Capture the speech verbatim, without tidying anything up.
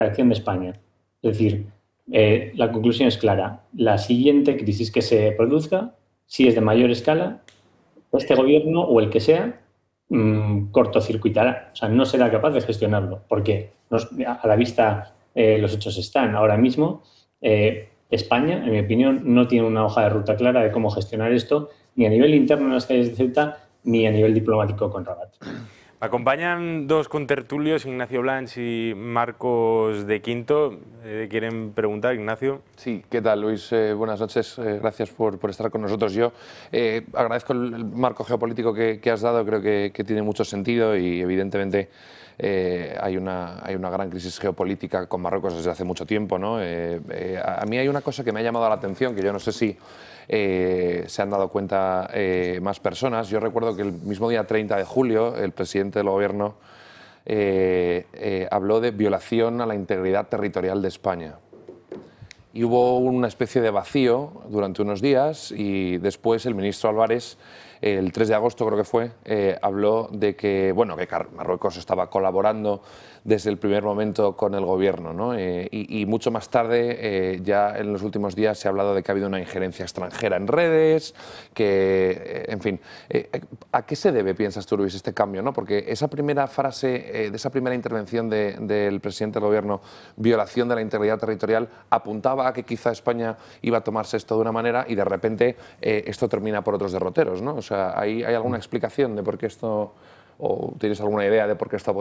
reacción de España. Es decir, eh, la conclusión es clara. La siguiente crisis que se produzca, si es de mayor escala, este gobierno o el que sea, mmm, cortocircuitará. O sea, no será capaz de gestionarlo, porque nos, a la vista eh, los hechos están. Ahora mismo, eh, España, en mi opinión, no tiene una hoja de ruta clara de cómo gestionar esto, ni a nivel interno en las calles de Ceuta, ni a nivel diplomático con Rabat. Me acompañan dos contertulios, Ignacio Blanch y Marcos de Quinto. Eh, ¿Quieren preguntar, Ignacio? Sí, ¿qué tal, Luis? Eh, buenas noches, eh, gracias por, por estar con nosotros. Yo eh, agradezco el, el marco geopolítico que, que has dado, creo que, que tiene mucho sentido y evidentemente eh, hay, una, hay una gran crisis geopolítica con Marruecos desde hace mucho tiempo, ¿no? Eh, eh, a mí hay una cosa que me ha llamado la atención, que yo no sé si eh, se han dado cuenta eh, más personas. Yo recuerdo que el mismo día treinta de julio el presidente del gobierno eh, eh, habló de violación a la integridad territorial de España. Y hubo una especie de vacío durante unos días y después el ministro Álvarez, el tres de agosto creo que fue, eh, habló de que, bueno, que Marruecos estaba colaborando desde el primer momento con el gobierno, ¿no? Eh, y, y mucho más tarde, eh, ya en los últimos días, se ha hablado de que ha habido una injerencia extranjera en redes, que, eh, en fin, eh, ¿a qué se debe, piensas tú, Luis, este cambio, ¿no? Porque esa primera frase, eh, de esa primera intervención de, del presidente del gobierno, violación de la integridad territorial, apuntaba a que quizá España iba a tomarse esto de una manera y de repente eh, esto termina por otros derroteros, ¿no? O sea, ¿hay, hay alguna explicación de por qué esto, o tienes alguna idea de por qué esto